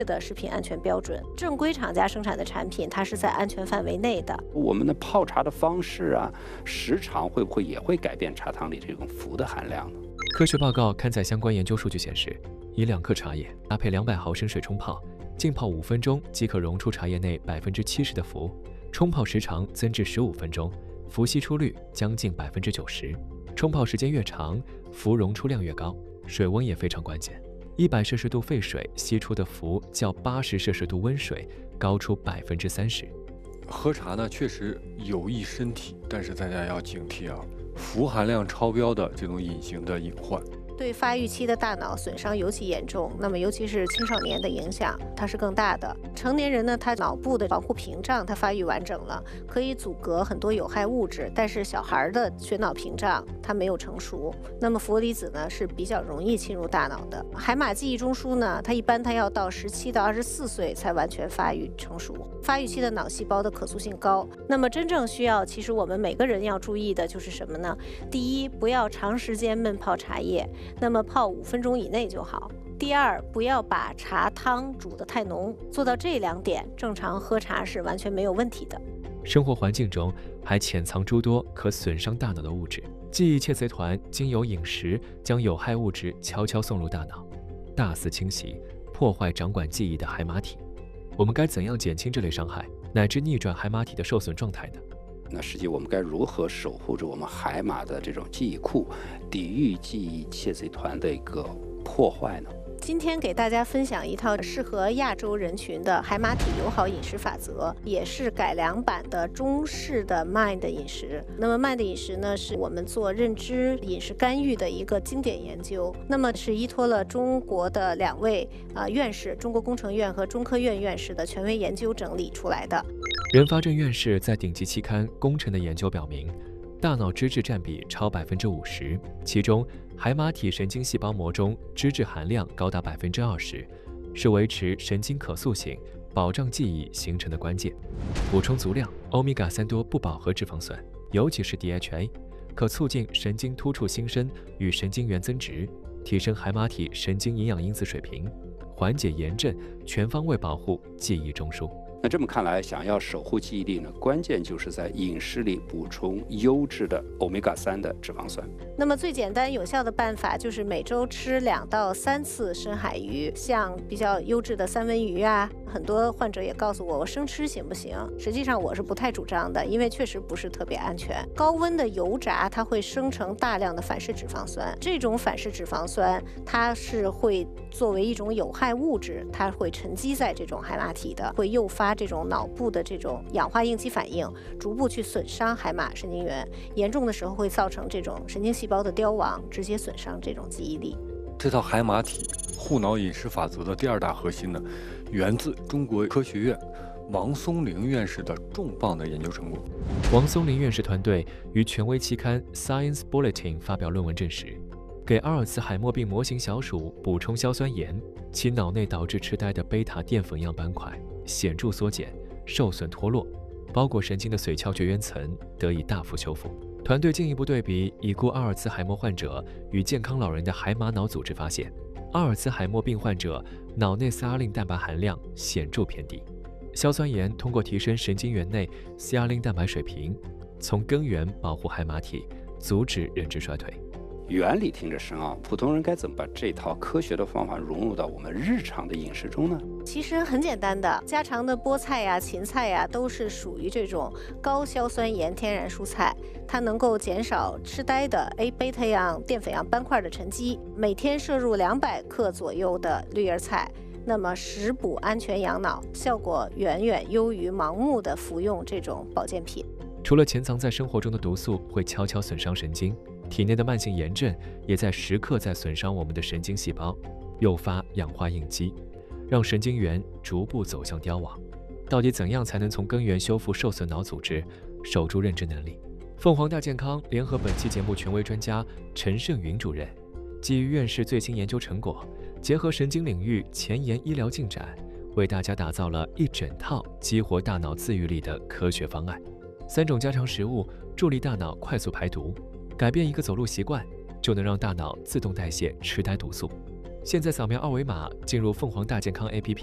的食品安全标准。正规厂家生产的产品，它是在安全范围内的。 我们的泡茶的方式啊，时长会不会也会改变茶汤里这种氟的含量呢？ 科学报告刊载相关研究数据显示，以2克茶叶搭配200毫升水冲泡，浸泡5分钟即可溶出茶叶内70%的氟，冲泡时长增至15分钟，氟析出率将近90%。冲泡时间越长，氟溶出量越高，水温也非常关键。100摄氏度沸水析出的氟较80摄氏度温水高出30%。 喝茶呢，确实有益身体，但是大家要警惕啊，氟含量超标的这种隐形的隐患。 对发育期的大脑损伤尤其严重，那么尤其是青少年的影响，它是更大的。成年人呢，他脑部的防护屏障它发育完整了，可以阻隔很多有害物质，但是小孩的血脑屏障它没有成熟，那么氟离子呢是比较容易侵入大脑的。海马记忆中枢呢，它一般要到17到24岁才完全发育成熟，发育期的脑细胞的可塑性高。那么真正需要，其实我们每个人要注意的就是什么呢？第一，不要长时间闷泡茶叶，那么泡5分钟以内就好。第二，不要把茶汤煮得太浓，做到这2点，正常喝茶是完全没有问题的。 生活环境中还潜藏诸多可损伤大脑的物质，记忆窃贼团经由饮食将有害物质悄悄送入大脑，大肆侵袭，破坏掌管记忆的海马体。我们该怎样减轻这类伤害，乃至逆转海马体的受损状态呢？ 那实际我们该如何守护着我们海马的这种记忆库，抵御记忆窃贼团的一个破坏呢？ 今天给大家分享一套适合亚洲人群的海马体友好饮食法则，也是改良版的中式的 MIND 饮食。那么 MIND 饮食呢，是我们做认知饮食干预的一个经典研究。那么是依托了中国的2位院士，中国工程院和中科院院士的权威研究整理出来的。 任发正院士在顶级期刊《工程》的研究表明，大脑脂质占比超50%，其中海马体神经细胞膜中脂质含量高达20%，是维持神经可塑性、保障记忆形成的关键。补充足量欧米伽3多不饱和脂肪酸，尤其是 DHA， 可促进神经突触新生与神经元增殖，提升海马体神经营养因子水平，缓解炎症，全方位保护记忆中枢。 那这么看来，想要守护记忆力呢，关键就是在饮食里补充优质的欧米伽3的脂肪酸。 那么最简单有效的办法就是每周吃2到3次深海鱼，像比较优质的三文鱼啊。很多患者也告诉我，我生吃行不行？实际上我是不太主张的，因为确实不是特别安全。高温的油炸它会生成大量的反式脂肪酸，这种反式脂肪酸它是会作为一种有害物质，它会沉积在这种海马体的，会诱发这种脑部的这种氧化应激反应，逐步去损伤海马神经元，严重的时候会造成这种神经细胞的凋亡，直接损伤这种记忆力。 这套海马体护脑饮食法则的第2大核心呢，源自中国科学院王松龄院士的重磅的研究成果。 王松龄院士团队于权威期刊 Science Bulletin 发表论文证实，给阿尔茨海默病模型小鼠补充硝酸盐，其脑内导致痴呆的贝塔淀粉样斑块显著缩减、受损脱落，包裹神经的髓鞘绝缘层得以大幅修复。团队进一步对比已故阿尔茨海默患者与健康老人的海马脑组织，发现阿尔茨海默病患者脑内塞阿令蛋白含量显著偏低。硝酸盐通过提升神经元内塞阿令蛋白水平，从根源保护海马体，阻止认知衰退。 原理听着深奥，普通人该怎么把这套科学的方法融入到我们日常的饮食中呢？ 其实很简单的，家常的菠菜呀、芹菜呀，都是属于这种高硝酸盐天然蔬菜，它能够减少痴呆的 A 贝塔样淀粉样斑块的沉积。每天摄入200克左右的绿叶菜，那么食补安全养脑，效果远远优于盲目的服用这种保健品。 除了潜藏在生活中的毒素会悄悄损伤神经，体内的慢性炎症也时刻在损伤我们的神经细胞，诱发氧化应激，让神经元逐步走向凋亡。到底怎样才能从根源修复受损脑组织，守住认知能力？凤凰大健康联合本期节目权威专家陈胜云主任，基于院士最新研究成果，结合神经领域前沿医疗进展，为大家打造了一整套激活大脑自愈力的科学方案。3种家常食物助力大脑快速排毒，改变一个走路习惯，就能让大脑自动代谢痴呆毒素。现在扫描2维码进入凤凰大健康 APP，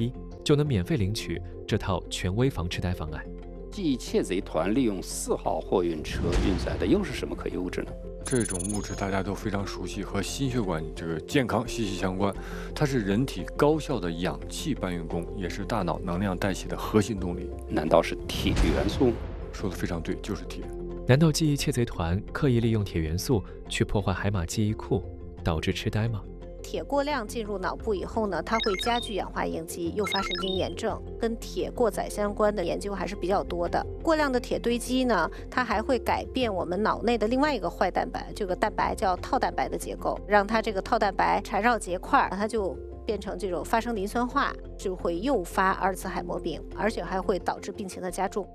就能免费领取这套权威防痴呆方案。 记忆窃贼团利用4号货运车运载的又是什么可疑物质呢？ 这种物质大家都非常熟悉，和心血管这个健康息息相关。它是人体高效的氧气搬运工，也是大脑能量代谢的核心动力。 难道是铁元素？ 说的非常对，就是铁。 难道记忆窃贼团刻意利用铁元素去破坏海马记忆库，导致痴呆吗？ 铁过量进入脑部以后呢，它会加剧氧化应激，诱发神经炎症。跟铁过载相关的研究还是比较多的。过量的铁堆积呢，它还会改变我们脑内的另外一个坏蛋白，这个蛋白叫套蛋白的结构，让它这个套蛋白缠绕结块，它就变成这种发生磷酸化，就会诱发阿尔茨海默病，而且还会导致病情的加重。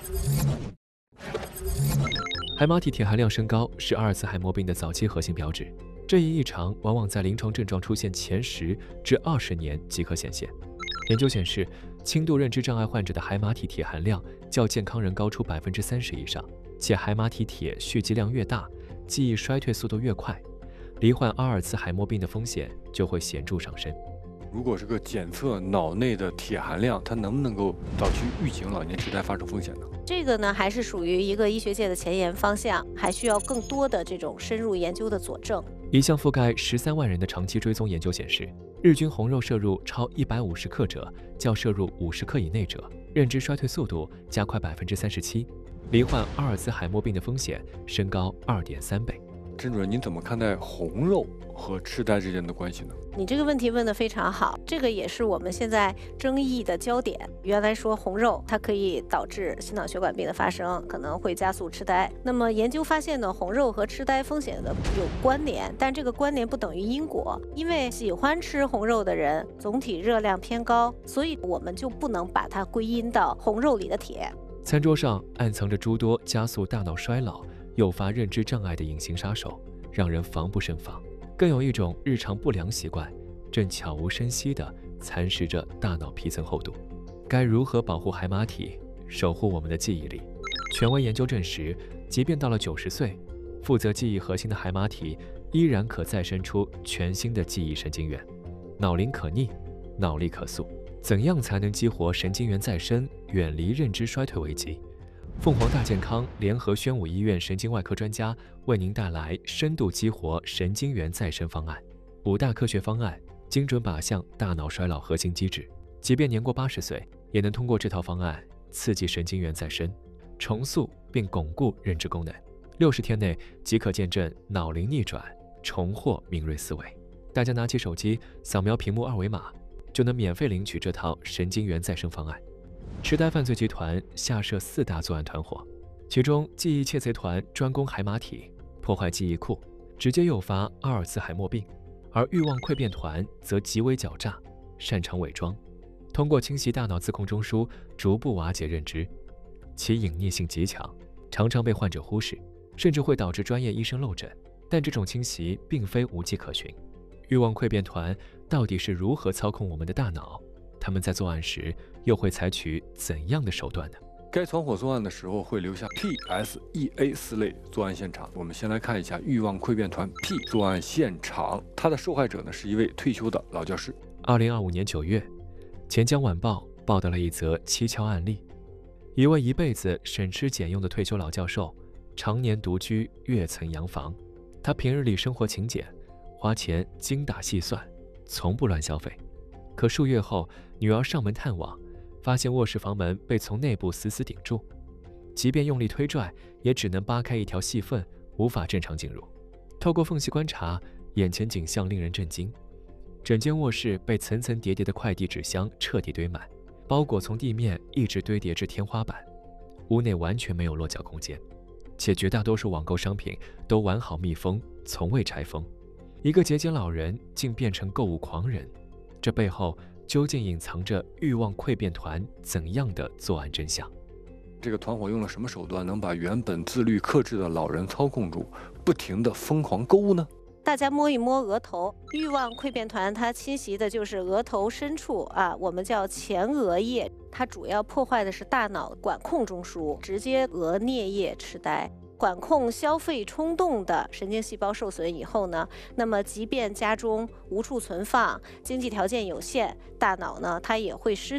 海马体铁含量升高是阿尔茨海默病的早期核心标志。这一异常往往在临床症状出现前10至20年即可显现。研究显示，轻度认知障碍患者的海马体铁含量较健康人高出30%以上，且海马体铁蓄积量越大，记忆衰退速度越快，罹患阿尔茨海默病的风险就会显著上升。 如果这个检测脑内的铁含量，它能不能够早期预警老年痴呆发生风险呢？ 这个呢，还是属于一个医学界的前沿方向，还需要更多的这种深入研究的佐证。 一项覆盖13万人的长期追踪研究显示，日均红肉摄入超150克者，较摄入50克以内者，认知衰退速度加快37%，罹患阿尔茨海默病的风险升高2.3倍。 甄主任，您怎么看待红肉和痴呆之间的关系呢？ 你这个问题问得非常好，这个也是我们现在争议的焦点。原来说红肉它可以导致心脑血管病的发生，可能会加速痴呆。那么研究发现呢，红肉和痴呆风险的有关联，但这个关联不等于因果。因为喜欢吃红肉的人总体热量偏高，所以我们就不能把它归因到红肉里的铁。 餐桌上暗藏着诸多加速大脑衰老、诱发认知障碍的隐形杀手，让人防不胜防。更有一种日常不良习惯，正悄无声息地蚕食着大脑皮层厚度。该如何保护海马体，守护我们的记忆力？权威研究证实，即便到了90岁，负责记忆核心的海马体依然可再生出全新的记忆神经元。脑龄可逆，脑力可塑。怎样才能激活神经元再生，远离认知衰退危机？凤凰大健康联合宣武医院神经外科专家为您带来深度激活神经元再生方案，5大科学方案，精准靶向大脑衰老核心机制，即便年过80岁，也能通过这套方案刺激神经元再生，重塑并巩固认知功能。60天内即可见证脑龄逆转，重获敏锐思维。大家拿起手机，扫描屏幕2维码，就能免费领取这套神经元再生方案。痴呆犯罪集团下设4大作案团伙，其中记忆窃贼团专攻海马体，破坏记忆库，直接诱发阿尔茨海默病；而欲望溃变团则极为狡诈，擅长伪装，通过清洗大脑自控中枢，逐步瓦解认知。其隐匿性极强，常常被患者忽视，甚至会导致专业医生漏诊。但这种清洗并非无迹可寻。欲望溃变团到底是如何操控我们的大脑？他们在作案时又会采取怎样的手段呢？ 该团伙作案的时候会留下 PSEA4类作案现场。我们先来看一下欲望溃变团 P 作案现场，他的受害者呢是一位退休的老教师。 2025年9月，钱江晚报报道了一则蹊跷案例：一位一辈子省吃俭用的退休老教授，常年独居跃层洋房。他平日里生活勤俭，花钱精打细算，从不乱消费。可数月后，女儿上门探望，发现卧室房门被从内部死死顶住，即便用力推拽，也只能扒开一条细缝，无法正常进入。透过缝隙观察，眼前景象令人震惊：整间卧室被层层叠叠的快递纸箱彻底堆满，包裹从地面一直堆叠至天花板，屋内完全没有落脚空间，且绝大多数网购商品都完好密封，从未拆封。一个节俭老人竟变成购物狂人，这背后究竟隐藏着欲望溃变团怎样的作案真相？ 这个团伙用了什么手段，能把原本自律克制的老人操控住，不停地疯狂购物呢？ 大家摸一摸额头，欲望溃变团它侵袭的就是额头深处啊，我们叫前额叶，它主要破坏的是大脑管控中枢，直接额颞叶痴呆。管控消费冲动的神经细胞受损以后呢，那么即便家中无处存放，经济条件有限，大脑呢它也会失